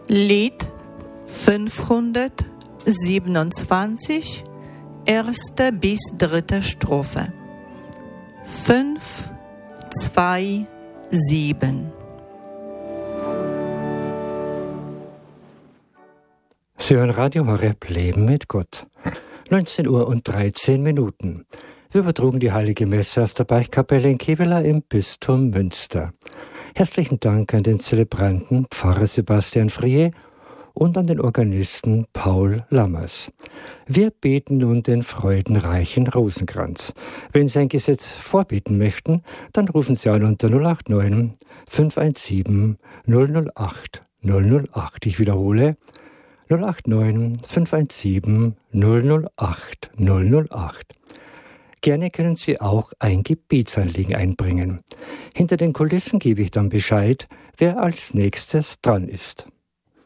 Lied 527, erste bis dritte Strophe. 5, 2, 7. Sie hören Radio Horeb Leben mit Gott. 19 Uhr und 13 Minuten. Wir übertrugen die Heilige Messe aus der Beichtkapelle in Kevela im Bistum Münster. Herzlichen Dank an den Zelebranten Pfarrer Sebastian Frier und an den Organisten Paul Lammers. Wir beten nun den freudenreichen Rosenkranz. Wenn Sie ein Gesetz vorbeten möchten, dann rufen Sie an unter 089 517 008 008. Ich wiederhole 089 517 008 008. Gerne können Sie auch ein Gebetsanliegen einbringen. Hinter den Kulissen gebe ich dann Bescheid, wer als nächstes dran ist.